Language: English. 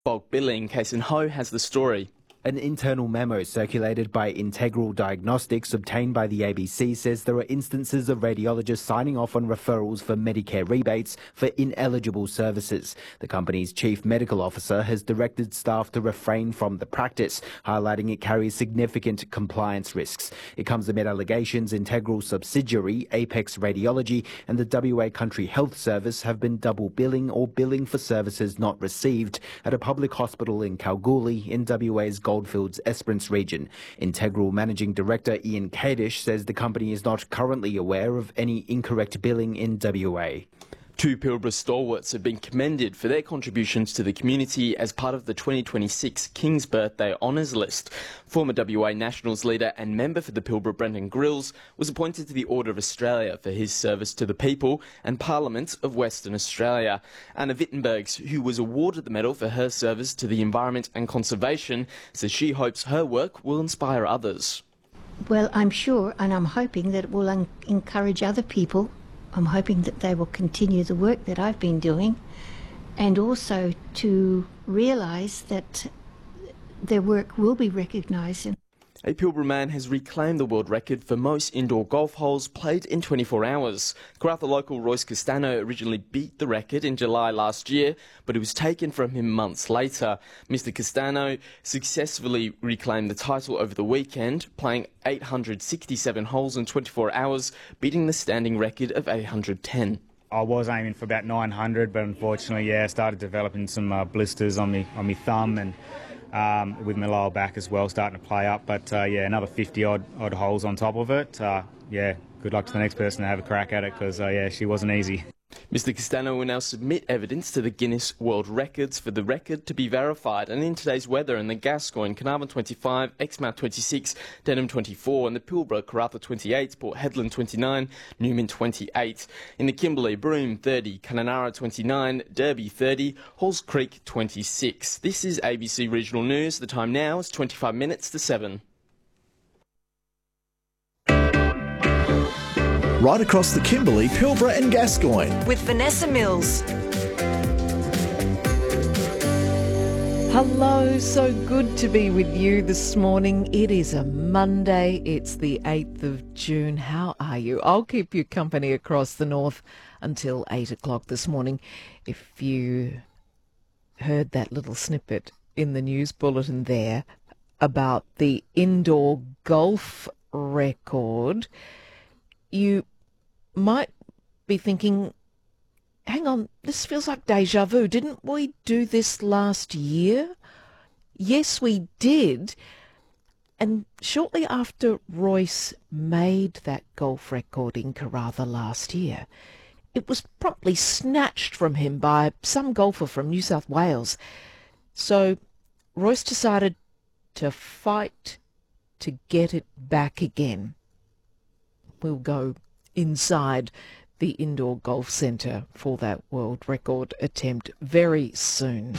Bulk billing. Kason Ho has the story. An internal memo circulated by Integral Diagnostics obtained by the ABC says there are instances of radiologists signing off on referrals for Medicare rebates for ineligible services. The company's chief medical officer has directed staff to refrain from the practice, highlighting it carries significant compliance risks. It comes amid allegations Integral subsidiary Apex Radiology and the WA Country Health Service have been double billing or billing for services not received at a public hospital in Kalgoorlie in WA's Goldfields Esperance region. Integral Managing Director Ian Kadish says the company is not currently aware of any incorrect billing in WA. Two Pilbara stalwarts have been commended for their contributions to the community as part of the 2026 King's Birthday Honours List. Former WA Nationals leader and member for the Pilbara, Brendan Grills, was appointed to the Order of Australia for his service to the people and Parliament of Western Australia. Anna Wittenbergs, who was awarded the medal for her service to the environment and conservation, says she hopes her work will inspire others. Well, I'm sure and I'm hoping that it will encourage other people. I'm hoping that they will continue the work that I've been doing and also to realise that their work will be recognised. A Pilbara man has reclaimed the world record for most indoor golf holes played in 24 hours. Karratha local Royce Castano originally beat the record in July last year, but it was taken from him months later. Mr Castano successfully reclaimed the title over the weekend, playing 867 holes in 24 hours, beating the standing record of 810. I was aiming for about 900, but unfortunately, I started developing some blisters on my thumb and with my lower back as well, starting to play up. But another 50 odd holes on top of it. Good luck to the next person to have a crack at it, because she wasn't easy. Mr Castano will now submit evidence to the Guinness World Records for the record to be verified. And in today's weather, in the Gascoyne, Carnarvon 25, Exmouth 26, Denham 24, and the Pilbara, Karratha 28, Port Hedland 29, Newman 28. In the Kimberley, Broome 30, Kununurra 29, Derby 30, Halls Creek 26. This is ABC Regional News. The time now is 25 minutes to 7. Right across the Kimberley, Pilbara and Gascoyne. With Vanessa Mills. Hello, so good to be with you this morning. It is a Monday, it's the 8th of June. How are you? I'll keep you company across the north until 8 o'clock this morning. If you heard that little snippet in the news bulletin there about the indoor golf record, you might be thinking, hang on, this feels like deja vu. Didn't we do this last year? Yes, we did. And shortly after Royce made that golf record in Karratha last year, it was promptly snatched from him by some golfer from New South Wales. So Royce decided to fight to get it back again. We'll go inside the indoor golf centre for that world record attempt very soon.